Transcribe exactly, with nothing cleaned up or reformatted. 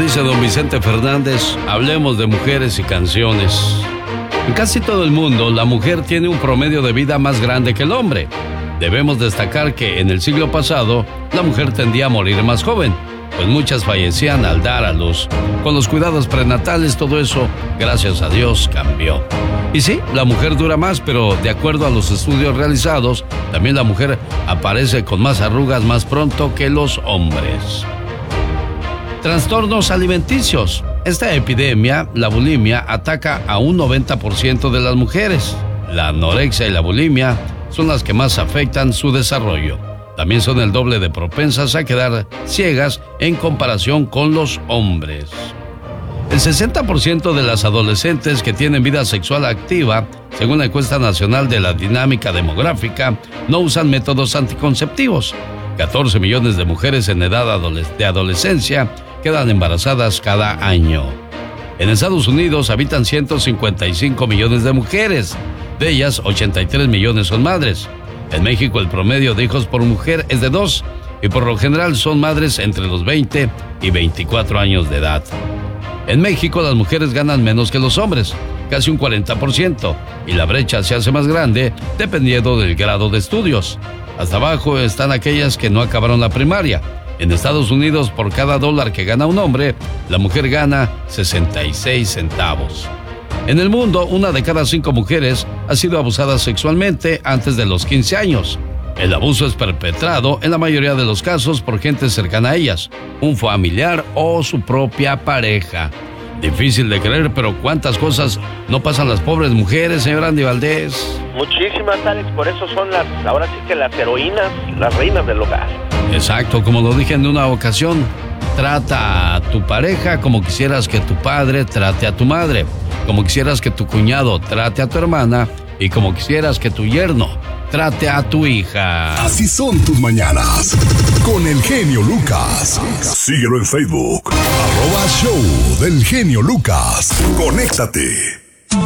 dice don Vicente Fernández, hablemos de mujeres y canciones. En casi todo el mundo, la mujer tiene un promedio de vida más grande que el hombre. Debemos destacar que en el siglo pasado, la mujer tendía a morir más joven, pues muchas fallecían al dar a luz. Con los cuidados prenatales, todo eso, gracias a Dios, cambió. Y sí, la mujer dura más, pero de acuerdo a los estudios realizados, también la mujer aparece con más arrugas más pronto que los hombres. Trastornos alimenticios. Esta epidemia, la bulimia, ataca a un noventa por ciento de las mujeres. La anorexia y la bulimia son las que más afectan su desarrollo. También son el doble de propensas a quedar ciegas en comparación con los hombres. El sesenta por ciento de las adolescentes que tienen vida sexual activa, según la encuesta nacional de la dinámica demográfica, no usan métodos anticonceptivos. catorce millones de mujeres en edad de adolescencia quedan embarazadas cada año. En Estados Unidos habitan ciento cincuenta y cinco millones de mujeres. De ellas, ochenta y tres millones son madres. En México el promedio de hijos por mujer es de dos y por lo general son madres entre los veinte y veinticuatro años de edad. En México las mujeres ganan menos que los hombres, casi un cuarenta por ciento, y la brecha se hace más grande dependiendo del grado de estudios. Hasta abajo están aquellas que no acabaron la primaria. En Estados Unidos, por cada dólar que gana un hombre, la mujer gana sesenta y seis centavos. En el mundo, una de cada cinco mujeres ha sido abusada sexualmente antes de los quince años. El abuso es perpetrado en la mayoría de los casos por gente cercana a ellas, un familiar o su propia pareja. Difícil de creer, pero cuántas cosas no pasan las pobres mujeres, señor Andy Valdés. Muchísimas, Alex, por eso son las, ahora sí que las heroínas, las reinas del hogar. Exacto, como lo dije en una ocasión, trata a tu pareja como quisieras que tu padre trate a tu madre, como quisieras que tu cuñado trate a tu hermana y como quisieras que tu yerno trate a tu hija. Así son tus mañanas con el genio Lucas. Síguelo en Facebook, arroba show del genio Lucas. Conéctate.